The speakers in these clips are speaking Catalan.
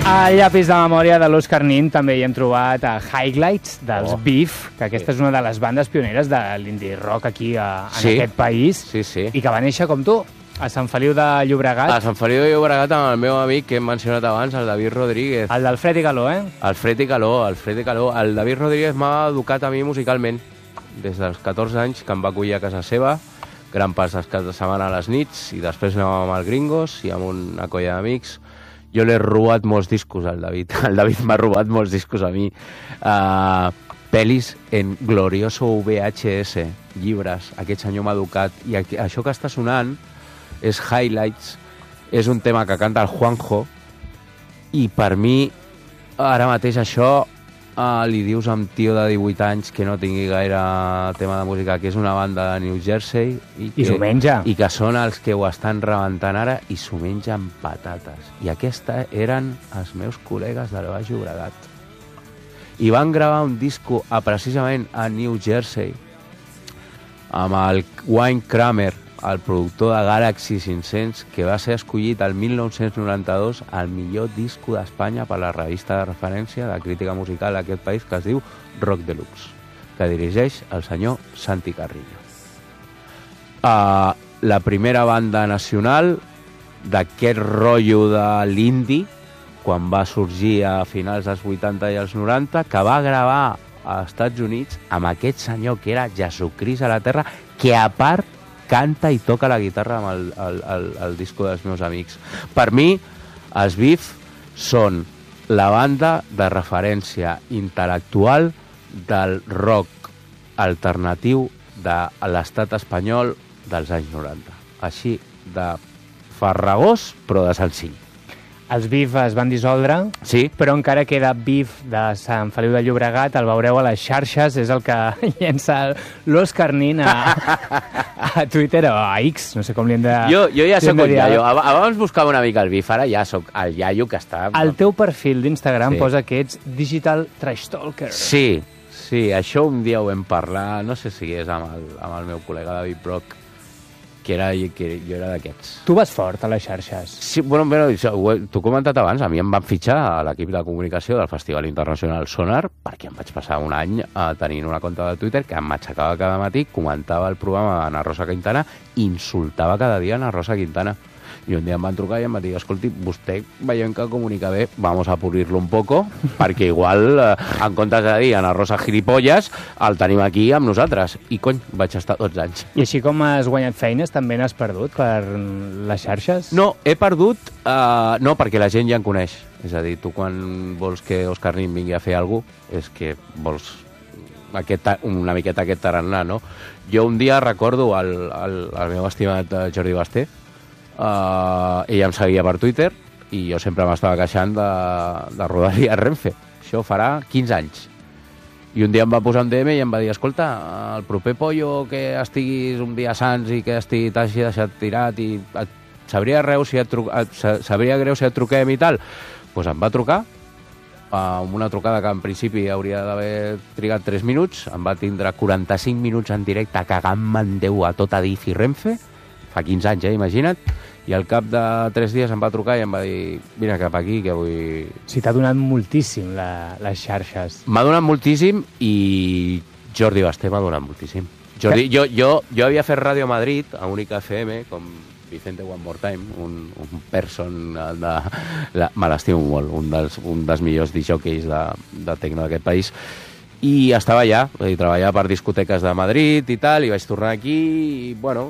Al llapis de memòria de l'Òscar Nin també hi hem trobat a Highlights dels Beef, que aquesta és una de les bandes pioneres de l'indie rock aquí en aquest país, i que va néixer com tu, a Sant Feliu de Llobregat. A Sant Feliu de Llobregat amb el meu amic que hem mencionat abans, el David Rodríguez. El del Fred i Caló, eh? El Fred i Caló. El David Rodríguez m'ha educat a mi musicalment des dels 14 anys, que em va acollir a casa seva, gran pas dels caps de setmana a les nits, i després anàvem al Gringos i amb una colla d'amics. Jo l'he robat molts discos al David. El David m'ha robat molts discos a mi. Pel·lis en glorioso VHS, llibres. Aquest senyor m'ha educat. I això que està sonant és Highlights. És un tema que canta el Juanjo. I per mi, ara mateix això, li dius a un tio de 18 anys que no tingui gaire tema de música, que és una banda de New Jersey i s'ho menja, i que són els que ho estan rebentant ara i s'ho mengen patates. I aquesta eren els meus col·legues del Baix Llobregat i van gravar un disco precisament a New Jersey amb el Wayne Kramer, el productor de Galaxy 500, que va ser escollit el 1992 el millor disco d'Espanya per la revista de referència de crítica musical d'aquest país, que es diu Rock Deluxe, que dirigeix el senyor Santi Carrillo. La primera banda nacional d'aquest rotllo de l'indie, quan va sorgir a finals dels 80 i els 90, que va gravar als Estats Units amb aquest senyor que era Jesucrist a la Terra, que a part canta i toca la guitarra amb el disco dels meus amics. Per mi, els Beef són la banda de referència intel·lectual del rock alternatiu de l'estat espanyol dels anys 90. Així de farragós, però de senzill. Els Beef es van dissoldre, sí, però encara queda Beef de Sant Feliu de Llobregat, el veureu a les xarxes, és el que llença l'Òscar Nin a Twitter o a X, no sé com li hem de... Jo ja soc un iaio. Abans buscava una mica el Beef, ara ja soc el iaio que està... El teu perfil d'Instagram posa que ets Digital Trash Talker. Sí, això un dia ho vam parlar, no sé si és amb el meu col·lega David Brock, que jo era d'aquests. Tu vas fort a les xarxes. Sí, bueno, t'ho he comentat abans, a mi em van fitxar a l'equip de comunicació del Festival Internacional Sonar perquè em vaig passar un any tenint una compte de Twitter que em matxacava cada matí, comentava el programa d'Anna Rosa Quintana, insultava cada dia Anna Rosa Quintana. I un dia em van trucar i em van dir, escolti, vostè veiem que comunica bé, vamos a pulirlo un poco, perquè igual, en comptes de dir Anna Rosa gilipolles, el tenim aquí amb nosaltres. I cony, vaig estar 12 anys. I així com has guanyat feines, també n'has perdut per les xarxes? No, he perdut, no, perquè la gent ja em coneix. És a dir, tu quan vols que Òscar Nin vingui a fer alguna cosa, és que vols una miqueta aquest tarannà, no? Jo un dia recordo el meu estimat Jordi Basté, ella em seguia per Twitter i jo sempre m'estava queixant de Rodalies Renfe. Això farà 15 anys. I un dia em va posar un DM i em va dir, escolta, el proper pollo que estiguis un dia sants i que t'hagi deixat tirat i sabria greu si et truquem i tal, doncs em va trucar amb una trucada que en principi hauria d'haver trigat 3 minuts, em va tindre 45 minuts en directe cagant-me en Déu a tot Adif i Renfe, fa 15 anys, imagina't, i al cap de 3 dies em va trucar i em va dir, vine cap aquí que vull... Sí, t'ha donat moltíssim les xarxes. M'ha donat moltíssim i Jordi Basté m'ha donat moltíssim. Jo havia fet Ràdio Madrid a Única FM, com Vicente One More Time, un person me l'estimo molt, un dels millors disjòqueis de tecno d'aquest país, i estava allà, treballava per discoteques de Madrid i tal, i vaig tornar aquí i, bueno,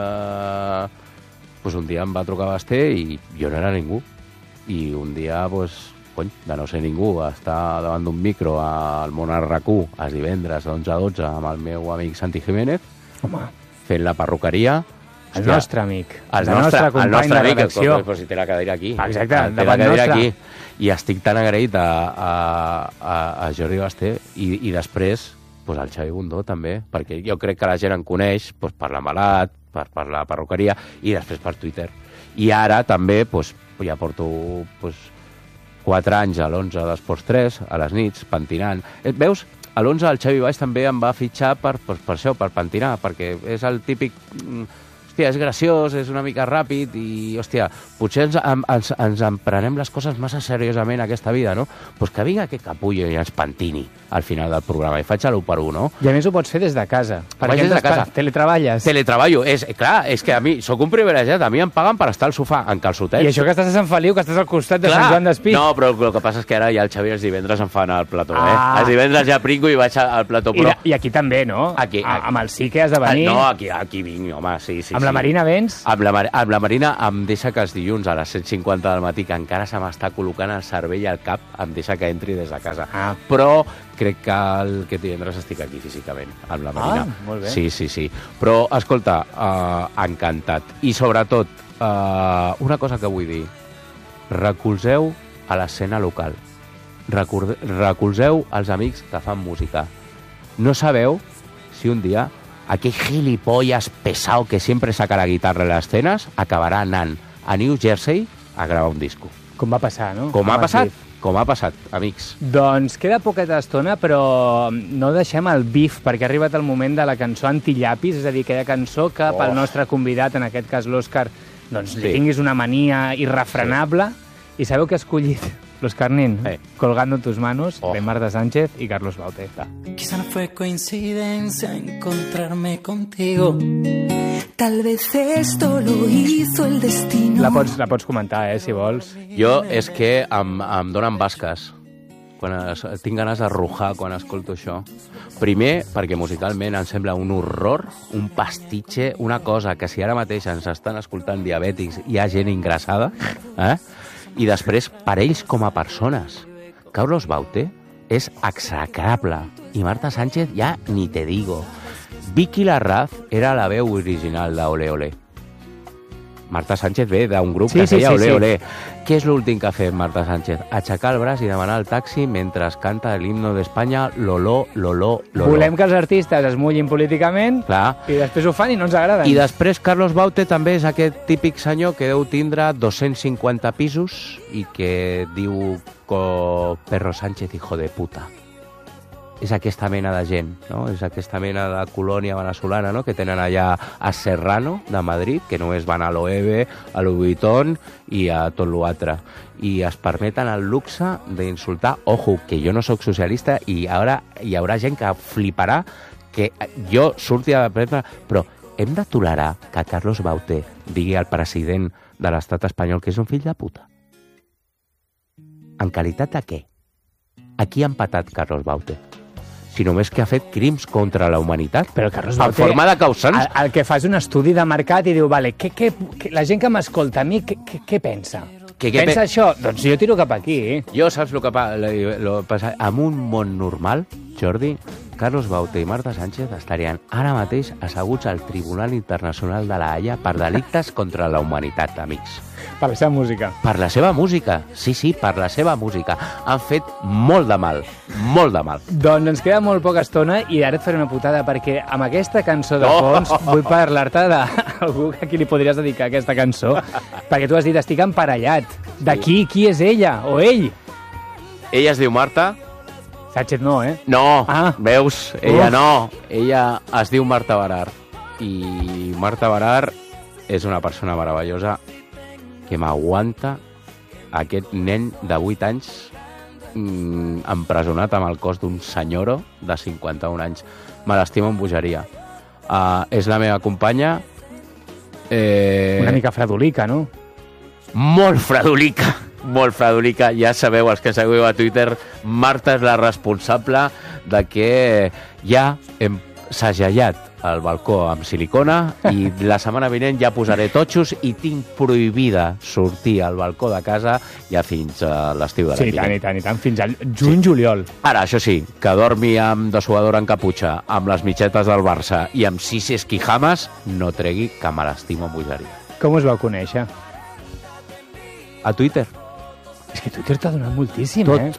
pues un dia em va trucar Basté i jo no era ningú. I un dia, pues, cony, de no ser ningú, estar davant d'un micro al Monarch RAC1 els divendres d'11 a 12 amb el meu amic Santi Jiménez, fent la perruqueria. El nostre amic. El nostre company de redacció. Pues si té la cadira aquí. Exacte, davant nostre. I estic tan agraït a Jordi Basté i després pues, al Xavi Bundó també, perquè jo crec que la gent em coneix pues, per la Malat, per la perruqueria i després per Twitter. I ara també pues, ja porto pues, 4 anys a l'11 d'Esports 3, a les nits, pentinant. Veus? A l'11 el Xavi Baix també em va fitxar per això, per pentinar, perquè és el típic hòstia, és graciós, és una mica ràpid i, hòstia, potser ens emprenem les coses massa seriosament aquesta vida, no? Pues que vinga aquest capullo i ens pentini al final del programa i faig l'1 per 1, no? I a més ho pots fer des de casa. Perquè des de casa. Teletreballes. Teletreballo. Clar, és que a mi sóc un privilegiat, a mi em paguen per estar al sofà en calçotets. I això que estàs a Sant Feliu, que estàs al costat de Sant Joan d'Espí. No, però el que passa és que ara ja el Xavi els divendres em fan al plató, Els divendres ja pringo i vaig al plató, però... I aquí també, no? Aquí. Amb el sí que has de venir. No, aquí vinc, home, sí. Amb la Marina vens? Amb la Marina em deixa que els dilluns a les 7:50 del matí, que encara se m'està col·locant el cervell al cap, em deixa que entri des de casa. Però crec que aquest divendres estic aquí físicament, amb la Marina. Molt bé. Sí. Però, escolta, encantat. I sobretot, una cosa que vull dir, recolzeu a l'escena local. Recolzeu els amics que fan música. No sabeu si un dia aquell gilipollas pesado que sempre saca la guitarra a les escenes acabarà anant a New Jersey a gravar un disco. Com va passar, no? Com ha passat, amics. Doncs queda poqueta estona, però no deixem el beef, perquè ha arribat el moment de la cançó Antillapis, és a dir, aquella cançó que pel nostre convidat, en aquest cas l'Òscar, doncs li tinguis una mania irrefrenable. I sabeu que ha escollit l'Òscar Nin? Colgando tus manos, de Marta Sánchez y Carlos Baute. Quizá no fue coincidencia encontrarme contigo. Tal vez esto lo hizo el destino. La pots comentar, si vols. Jo és que em donen basques. Tinc ganes de rujar quan escolto això. Primer, perquè musicalment em sembla un horror, un pastitxe, una cosa que si ara mateix ens estan escoltant diabètics hi ha gent ingressada, i després, per ells com a persones. Carlos Baute és execrable i Marta Sánchez ja ni te digo. Vicky Larraz era la veu original d'Ole Ole. Marta Sánchez ve d'un grup que feia Ole Ole. Què és l'últim que ha fet Marta Sánchez? Aixecar el braç i demanar el taxi mentre canta l'himno d'Espanya, Loló, Loló, Loló. Volem que els artistes es mullin políticament. Clar. I després ho fan i no ens agraden. I després Carlos Baute també és aquest típic senyor que deu tindre 250 pisos i que diu Perro Sánchez, hijo de puta. És aquesta mena de gent, no? És aquesta mena de colònia venezolana, no? Que tenen allà a Serrano, de Madrid, que només van a l'Oeve, a Louis Vuitton i a tot l'altre. I es permeten el luxe d'insultar, ojo, que jo no sóc socialista i ara hi haurà gent que fliparà que jo surti a prendre, però hem de tolerar que Carlos Baute digui al president de l'estat espanyol que és un fill de puta. En qualitat de què? A qui ha empatat Carlos Baute? Si només que ha fet crims contra la humanitat. Però Carlos Baute, en forma de causants. El que fa és un estudi de mercat i diu, vale, la gent que m'escolta a mi, què pensa? Pensa això? Doncs jo tiro cap aquí. Jo saps el que passa? En un món normal, Jordi, Carlos Baute i Marta Sánchez estarien ara mateix asseguts al Tribunal Internacional de la Haia per delictes contra la humanitat, amics. Per la seva música. Per la seva música, sí, per la seva música. Han fet molt de mal, molt de mal. Doncs ens queda molt poca estona i ara et faré una putada, perquè amb aquesta cançó de fons vull parlar-te d'algú a qui li podries dedicar aquesta cançó, perquè tu has dit, estic emparellat. D'aquí, qui és ella o ell? Ella es diu Marta. Sánchez no, No, veus? Ella no. Ella es diu Marta Barar. I Marta Barar és una persona meravellosa que m'aguanta aquest nen de 8 anys empresonat amb el cos d'un senyoro de 51 anys. Me l'estima amb bogeria. És la meva companya. Una mica fredolica, no? Molt fredolica. Molt fredolica, ja sabeu, els que seguiu a Twitter, Marta és la responsable de que ja hem segellat el balcó amb silicona i la setmana vinent ja posaré totxos i tinc prohibida sortir al balcó de casa ja fins a l'estiu de l'any vinent. Sí, i tant, fins al juny-juliol. Ara, això sí, que dormi amb dessuador en caputxa, amb les mitgetes del Barça i amb 6 esquijames, no tregui que me l'estimo amb bogeria. Com us vau conèixer? A Twitter. És que Twitter t'ha donat moltíssim, Tot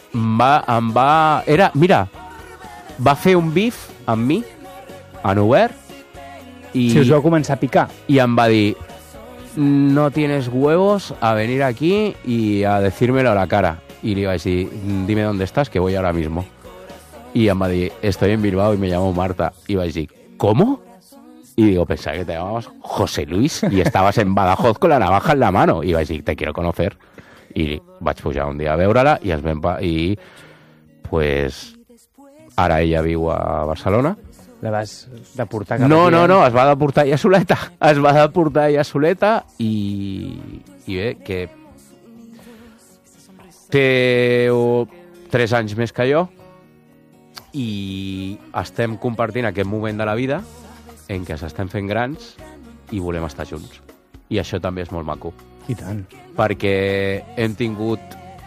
Mira, va fer un bif amb mi, en obert, i... Si us vau començar a picar. I em va dir, no tienes huevos a venir aquí y a decírmelo a la cara. Y le iba a decir, dime dónde estás, que voy ahora mismo. Y em va dir, estoy en Bilbao y me llamo Marta. Y vaig dir, ¿cómo? Y digo, pensaba que te llamabas José Luis y estabas en Badajoz con la navaja en la mano. I vaig dir, te quiero conocer. I vaig pujar un dia a veure-la i pues, ara ella viu a Barcelona. La vas deportar cap No, aquí? no, es va deportar ella soleta. Es va deportar ella soleta i bé, que té 3 anys més que jo i estem compartint aquest moment de la vida en què s'estem fent grans i volem estar junts. I això també és molt maco. I tant. Perquè hem tingut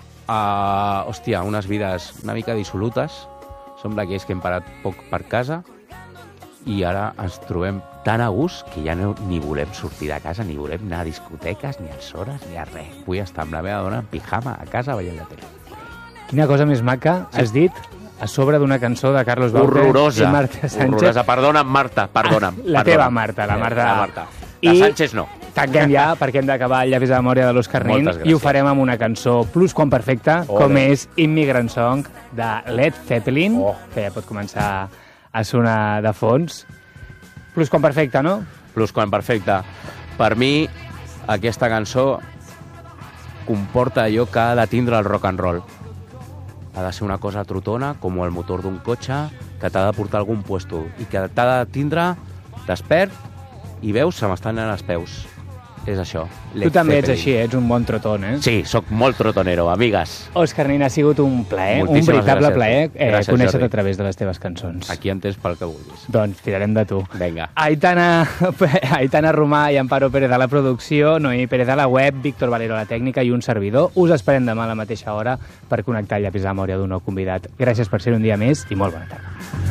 unes vides una mica dissolutes. Som d'aquells que hem parat poc per casa i ara ens trobem tan a gust que ja ni volem sortir de casa, ni volem anar a discoteques, ni a hores, ni a res. Vull estar amb la meva dona en pijama a casa veient la tele. Quina cosa més maca has dit a sobre d'una cançó de Carlos Baute i Marta Sánchez. Horrorosa. Perdona'm, Marta, perdona'm. La teva Marta, la Marta. La Marta. La Sánchez no. Tanquem ja, perquè hem d'acabar el llapis de memòria de l'Òscar Nin i ho farem amb una cançó plusquamperfecta, com és Immigrant Song de Led Zeppelin, que ja pot començar a sonar de fons. Plusquamperfecta, no? Plusquamperfecta. Per mi, aquesta cançó comporta allò que ha de tindre el rock and roll. Ha de ser una cosa trotona, com el motor d'un cotxe, que t'ha de portar a algun puesto i que t'ha de tindre despert i veus, se m'estan anant els peus. És això. Tu també ets així, ets un bon troton, eh? Sí, sóc molt trotonero, amigues. Òscar Nin, ha sigut un plaer, un veritable plaer conèixer-te a través de les teves cançons. Aquí en tens pel que vulguis. Doncs tirarem de tu. Vinga. Aitana Romà i Amparo Pérez a la producció, Noemi Pérez a la web, Víctor Valero a la tècnica i un servidor. Us esperem demà a la mateixa hora per connectar el llapis de memòria d'un nou convidat. Gràcies per ser un dia més i molt bona tarda.